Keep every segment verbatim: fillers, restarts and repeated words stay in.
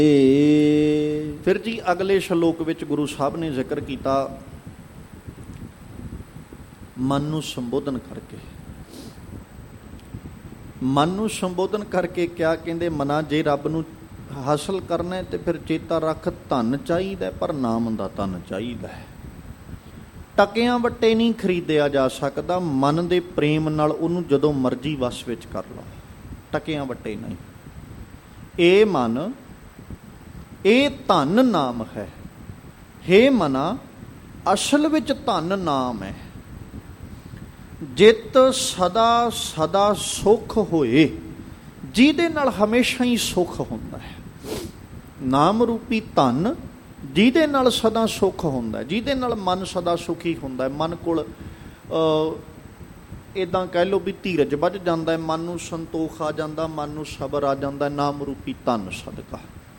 ਫਿਰ ਜੀ ਅਗਲੇ ਸ਼ਲੋਕ ਵਿੱਚ ਗੁਰੂ ਸਾਹਿਬ ਨੇ ਜ਼ਿਕਰ ਕੀਤਾ ਮਨ ਨੂੰ ਸੰਬੋਧਨ ਕਰਕੇ। ਮਨ ਨੂੰ ਸੰਬੋਧਨ ਕਰਕੇ ਕਿਆ ਕਹਿੰਦੇ, ਮਨਾ ਜੇ ਰੱਬ ਨੂੰ ਹਾਸਲ ਕਰਨਾ ਤੇ ਫਿਰ ਚੇਤਾ ਰੱਖ ਧਨ ਚਾਹੀਦਾ, ਪਰ ਨਾਮ ਦਾ ਧਨ ਚਾਹੀਦਾ। ਟਕਿਆਂ ਵੱਟੇ ਨਹੀਂ ਖਰੀਦਿਆ ਜਾ ਸਕਦਾ, ਮਨ ਦੇ ਪ੍ਰੇਮ ਨਾਲ ਉਹਨੂੰ ਜਦੋਂ ਮਰਜ਼ੀ ਵਸ ਵਿੱਚ ਕਰ ਲਓ, ਟਕਿਆਂ ਵੱਟੇ ਨਹੀਂ। ਇਹ ਮਨ, ਇਹ ਧਨ ਨਾਮ ਹੈ। ਹੇ ਮਨਾ, ਅਸਲ ਵਿੱਚ ਧਨ ਨਾਮ ਹੈ। ਜਿਤ ਸਦਾ ਸਦਾ ਸੁੱਖ ਹੋਏ, ਜਿਹਦੇ ਨਾਲ ਹਮੇਸ਼ਾ ਹੀ ਸੁੱਖ ਹੁੰਦਾ ਹੈ। ਨਾਮ ਰੂਪੀ ਧਨ ਜਿਹਦੇ ਨਾਲ ਸਦਾ ਸੁੱਖ ਹੁੰਦਾ, ਜਿਹਦੇ ਨਾਲ ਮਨ ਸਦਾ ਸੁਖੀ ਹੁੰਦਾ। ਮਨ ਕੋਲ ਇੱਦਾਂ ਕਹਿ ਲਓ ਵੀ ਧੀਰਜ ਵੱਧ ਜਾਂਦਾ, ਮਨ ਨੂੰ ਸੰਤੋਖ ਆ ਜਾਂਦਾ, ਮਨ ਨੂੰ ਸਬਰ ਆ ਜਾਂਦਾ, ਨਾਮ ਰੂਪੀ ਧਨ ਸਦਕਾ।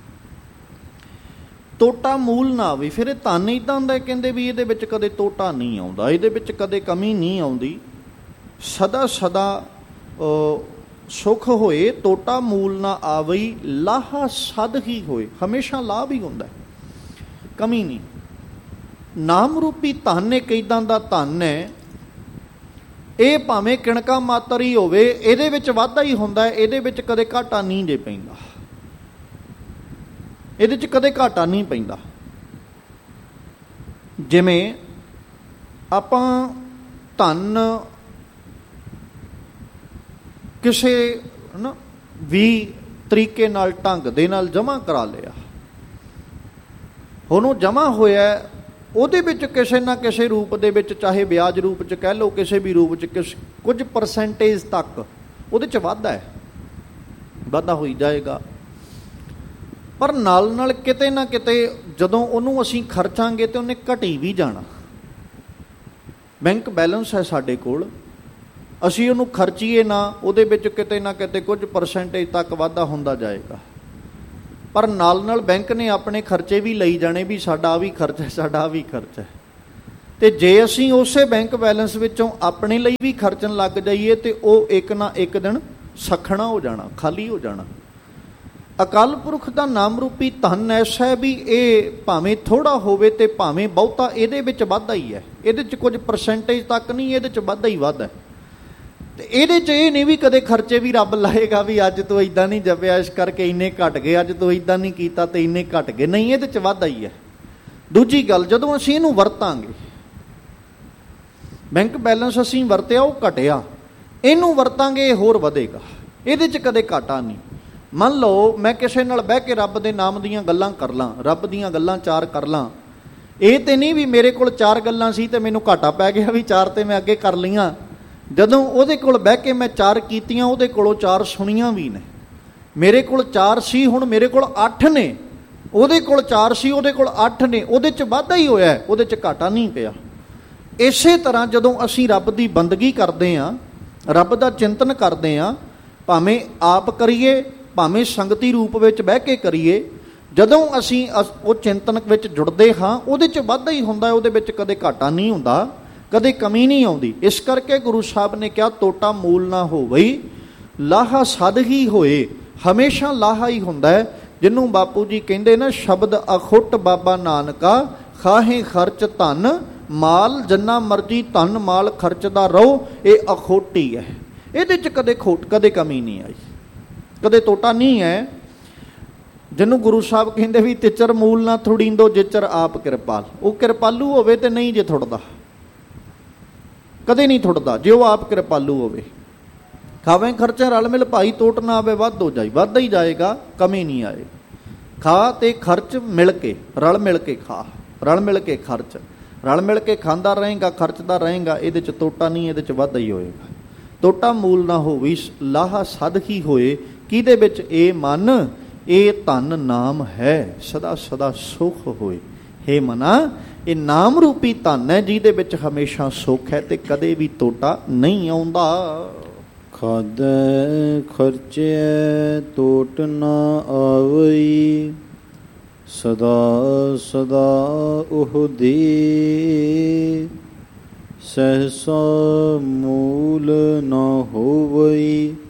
ਟੋਟਾ ਮੂਲ ਨਾ ਆਵੇ। ਫਿਰ ਇਹ ਧਨ ਇੱਦਾਂ ਹੁੰਦਾ ਕਹਿੰਦੇ ਵੀ ਇਹਦੇ ਵਿੱਚ ਕਦੇ ਟੋਟਾ ਨਹੀਂ ਆਉਂਦਾ, ਇਹਦੇ ਵਿੱਚ ਕਦੇ ਕਮੀ ਨਹੀਂ ਆਉਂਦੀ, ਸਦਾ ਸਦਾ ਸੁੱਖ ਹੋਏ। ਟੋਟਾ ਮੂਲ ਨਾ ਆਵਈ, ਲਾਹਾ ਸਦ ਹੀ ਹੋਏ, ਹਮੇਸ਼ਾ ਲਾਭ ਹੀ ਹੁੰਦਾ, ਕਮੀ ਨਹੀਂ। ਨਾਮ ਰੂਪੀ ਧਨ ਇੱਕ ਇੱਦਾਂ ਦਾ ਧਨ ਹੈ, ਇਹ ਭਾਵੇਂ ਕਿਣਕਾ ਮਾਤਰ ਹੀ ਹੋਵੇ, ਇਹਦੇ ਵਿੱਚ ਵਾਧਾ ਹੀ ਹੁੰਦਾ, ਇਹਦੇ ਵਿੱਚ ਕਦੇ ਘਾਟਾ ਨਹੀਂ ਜੇ ਪੈਂਦਾ, ਇਹਦੇ 'ਚ ਕਦੇ ਘਾਟਾ ਨਹੀਂ ਪੈਂਦਾ। ਜਿਵੇਂ ਆਪਾਂ ਧਨ ਕਿਸੇ ਨਾ ਵੀ ਤਰੀਕੇ ਨਾਲ ਢੰਗ ਦੇ ਨਾਲ ਜਮ੍ਹਾਂ ਕਰਾ ਲਿਆ, ਹੁਣ ਉਹ ਜਮ੍ਹਾਂ ਹੋਇਆ, ਉਹਦੇ ਵਿੱਚ ਕਿਸੇ ਨਾ ਕਿਸੇ ਰੂਪ ਦੇ ਵਿੱਚ, ਚਾਹੇ ਵਿਆਜ ਰੂਪ 'ਚ ਕਹਿ ਲਓ, ਕਿਸੇ ਵੀ ਰੂਪ 'ਚ ਕਿਸ ਕੁਝ ਪਰਸੈਂਟੇਜ ਤੱਕ ਉਹਦੇ 'ਚ ਵਾਧਾ ਹੈ, ਵਾਧਾ ਹੋਈ ਜਾਏਗਾ। ਪਰ ਨਾਲ ਨਾਲ ਕਿਤੇ ਨਾ ਕਿਤੇ ਜਦੋਂ ਉਹਨੂੰ ਅਸੀਂ ਖਰਚਾਂਗੇ ਤਾਂ ਉਹਨੇ ਘਟੀ ਵੀ ਜਾਣਾ। ਬੈਂਕ ਬੈਲੈਂਸ ਹੈ ਸਾਡੇ ਕੋਲ, ਅਸੀਂ ਉਹਨੂੰ ਖਰਚੀਏ ਨਾ, ਉਹਦੇ ਵਿੱਚ ਕਿਤੇ ਨਾ ਕਿਤੇ ਕੁਝ ਪਰਸੈਂਟੇਜ ਤੱਕ ਵਾਧਾ ਹੁੰਦਾ ਜਾਏਗਾ। ਪਰ ਨਾਲ ਨਾਲ ਬੈਂਕ ਨੇ ਆਪਣੇ ਖਰਚੇ ਵੀ ਲਈ ਜਾਣੇ ਵੀ ਸਾਡਾ ਵੀ ਖਰਚਾ, ਸਾਡਾ ਵੀ ਖਰਚਾ। ਅਤੇ ਜੇ ਅਸੀਂ ਉਸੇ ਬੈਂਕ ਬੈਲੈਂਸ ਵਿੱਚੋਂ ਆਪਣੇ ਲਈ ਵੀ ਖਰਚਣ ਲੱਗ ਜਾਈਏ ਤਾਂ ਉਹ ਇੱਕ ਨਾ ਇੱਕ ਦਿਨ ਸੱਖਣਾ ਹੋ ਜਾਣਾ, ਖਾਲੀ ਹੋ ਜਾਣਾ। ਅਕਾਲ ਪੁਰਖ ਦਾ ਨਾਮ ਰੂਪੀ ਧਨ ਐਸਾ ਹੈ ਵੀ ਇਹ ਭਾਵੇਂ ਥੋੜ੍ਹਾ ਹੋਵੇ ਅਤੇ ਭਾਵੇਂ ਬਹੁਤਾ, ਇਹਦੇ ਵਿੱਚ ਵਾਧਾ ਹੀ ਹੈ, ਇਹਦੇ 'ਚ ਕੁਝ ਪਰਸੈਂਟੇਜ ਤੱਕ ਨਹੀਂ, ਇਹਦੇ 'ਚ ਵਾਧਾ ਹੀ ਵਾਧਾ ਹੈ। ਅਤੇ ਇਹਦੇ 'ਚ ਇਹ ਨਹੀਂ ਵੀ ਕਦੇ ਖਰਚੇ ਵੀ ਰੱਬ ਲਾਏਗਾ ਵੀ ਅੱਜ ਤੋਂ ਇੱਦਾਂ ਨਹੀਂ ਜਪਿਆ ਇਸ ਕਰਕੇ ਇੰਨੇ ਘੱਟ ਗਏ, ਅੱਜ ਤੋਂ ਇੱਦਾਂ ਨਹੀਂ ਕੀਤਾ ਅਤੇ ਇੰਨੇ ਘੱਟ ਗਏ, ਨਹੀਂ, ਇਹਦੇ 'ਚ ਵਾਧਾ ਹੀ ਹੈ। ਦੂਜੀ ਗੱਲ, ਜਦੋਂ ਅਸੀਂ ਇਹਨੂੰ ਵਰਤਾਂਗੇ, ਬੈਂਕ ਬੈਲੈਂਸ ਅਸੀਂ ਵਰਤਿਆ ਉਹ ਘਟਿਆ, ਇਹਨੂੰ ਵਰਤਾਂਗੇ ਇਹ ਹੋਰ ਵਧੇਗਾ, ਇਹਦੇ 'ਚ ਕਦੇ ਘਾਟਾ ਨਹੀਂ। ਮੰਨ ਲਓ ਮੈਂ ਕਿਸੇ ਨਾਲ ਬਹਿ ਕੇ ਰੱਬ ਦੇ ਨਾਮ ਦੀਆਂ ਗੱਲਾਂ ਕਰ ਲਾਂ, ਰੱਬ ਦੀਆਂ ਗੱਲਾਂ ਚਾਰ ਕਰ ਲਾਂ, ਇਹ ਤਾਂ ਨਹੀਂ ਵੀ ਮੇਰੇ ਕੋਲ ਚਾਰ ਗੱਲਾਂ ਸੀ ਅਤੇ ਮੈਨੂੰ ਘਾਟਾ ਪੈ ਗਿਆ ਵੀ ਚਾਰ ਤਾਂ ਮੈਂ ਅੱਗੇ ਕਰ ਲਈਆਂ। ਜਦੋਂ ਉਹਦੇ ਕੋਲ ਬਹਿ ਕੇ ਮੈਂ ਚਾਰ ਕੀਤੀਆਂ, ਉਹਦੇ ਕੋਲੋਂ ਚਾਰ ਸੁਣੀਆਂ ਵੀ ਨੇ। ਮੇਰੇ ਕੋਲ ਚਾਰ ਸੀ, ਹੁਣ ਮੇਰੇ ਕੋਲ ਅੱਠ ਨੇ, ਉਹਦੇ ਕੋਲ ਚਾਰ ਸੀ, ਉਹਦੇ ਕੋਲ ਅੱਠ ਨੇ, ਉਹਦੇ 'ਚ ਵਾਧਾ ਹੀ ਹੋਇਆ, ਉਹਦੇ 'ਚ ਘਾਟਾ ਨਹੀਂ ਪਿਆ। ਇਸੇ ਤਰ੍ਹਾਂ ਜਦੋਂ ਅਸੀਂ ਰੱਬ ਦੀ ਬੰਦਗੀ ਕਰਦੇ ਹਾਂ, ਰੱਬ ਦਾ ਚਿੰਤਨ ਕਰਦੇ ਹਾਂ, ਭਾਵੇਂ ਆਪ ਕਰੀਏ ਭਾਵੇਂ ਸੰਗਤੀ ਰੂਪ ਵਿੱਚ ਬਹਿ ਕੇ ਕਰੀਏ, ਜਦੋਂ ਅਸੀਂ ਉਹ ਚਿੰਤਨ ਵਿੱਚ ਜੁੜਦੇ ਹਾਂ, ਉਹਦੇ 'ਚ ਵਾਧਾ ਹੀ ਹੁੰਦਾ, ਉਹਦੇ ਵਿੱਚ ਕਦੇ ਘਾਟਾ ਨਹੀਂ ਹੁੰਦਾ, ਕਦੇ ਕਮੀ ਨਹੀਂ ਆਉਂਦੀ। ਇਸ ਕਰਕੇ ਗੁਰੂ ਸਾਹਿਬ ਨੇ ਕਿਹਾ ਟੋਟਾ ਮੂਲ ਨਾ ਹੋਵੇ, ਲਾਹਾ ਸਦ ਹੀ ਹੋਏ, ਹਮੇਸ਼ਾ ਲਾਹਾ ਹੀ ਹੁੰਦਾ ਹੈ। ਜਿਹਨੂੰ ਬਾਪੂ ਜੀ ਕਹਿੰਦੇ ਨਾ, ਸ਼ਬਦ ਅਖੁੱਟ ਬਾਬਾ ਨਾਨਕਾ, ਖਾਹੇ ਖਰਚ ਧਨ ਮਾਲ, ਜਿੰਨਾ ਮਰਜ਼ੀ ਧਨ ਮਾਲ ਖਰਚਦਾ ਰਹੋ, ਇਹ ਅਖੁੱਟ ਹੀ ਹੈ, ਇਹਦੇ 'ਚ ਕਦੇ ਖੋਟ ਕਦੇ ਕਮੀ ਨਹੀਂ ਆਈ, ਕਦੇ ਟੋਟਾ ਨਹੀਂ ਹੈ। ਜਿਹਨੂੰ ਗੁਰੂ ਸਾਹਿਬ ਕਹਿੰਦੇ ਵੀ ਤਿਚਰ ਮੂਲ ਨਾ ਥੁੜੀਂਦੋ ਜਿਚਰ ਆਪ ਕਿਰਪਾਲ, ਉਹ ਕਿਰਪਾਲੂ ਹੋਵੇ ਤੇ ਨਹੀਂ ਜੇ ਥੁੜਦਾ, ਕਦੇ ਨਹੀਂ ਥੁੜਦਾ ਜੇ ਉਹ ਆਪ ਕਿਰਪਾਲੂ ਹੋਵੇ। ਖਾਵੇਂ ਖਰਚੇ ਰਲ ਮਿਲ ਭਾਈ, ਟੋਟ ਨਾ ਆਵੇ ਵੱਧ ਹੋ ਜਾਈ, ਵੱਧਦਾ ਹੀ ਜਾਏਗਾ, ਕਮੀ ਨਹੀਂ ਆਏ। ਖਾ ਤੇ ਖਰਚ ਮਿਲ ਕੇ, ਰਲ ਮਿਲ ਕੇ ਖਾ, ਰਲ ਮਿਲ ਕੇ ਖਰਚ, ਰਲ ਮਿਲ ਕੇ ਖਾਂਦਾ ਰਹੇਗਾ, ਖਰਚਦਾ ਰਹੇਗਾ, ਇਹਦੇ 'ਚ ਟੋਟਾ ਨਹੀਂ, ਇਹਦੇ 'ਚ ਵਾਧਾ ਹੀ ਹੋਏਗਾ। ਟੋਟਾ ਮੂਲ ਨਾ ਹੋਵੇ, ਲਾਹਾ ਸਦ ਹੀ ਹੋਏ, ਕਿਹਦੇ ਵਿੱਚ? ਇਹ ਮਨ, ਇਹ ਧਨ ਨਾਮ ਹੈ, ਸਦਾ ਸਦਾ ਸੁਖ ਹੋਏ। ਹੇ ਮਨਾ, ਇਹ ਨਾਮ ਰੂਪੀ ਧਨ ਹੈ, ਜਿਹਦੇ ਵਿੱਚ ਹਮੇਸ਼ਾ ਸੁੱਖ ਹੈ ਅਤੇ ਕਦੇ ਵੀ ਟੋਟਾ ਨਹੀਂ ਆਉਂਦਾ। ਖਾਧੈ ਖਰਚੈ ਟੋਟ ਨਾ ਆਵਈ, ਸਦਾ ਸਦਾ ਉਹ ਦੇ, ਸਹਿਸਾ ਮੂਲ ਨਾ ਹੋਵਈ,